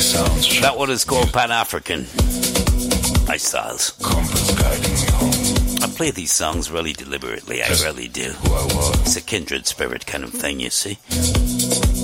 That one is called Pan-African by Styles. I play these songs really deliberately, I really do. It's a kindred spirit kind of thing, you see.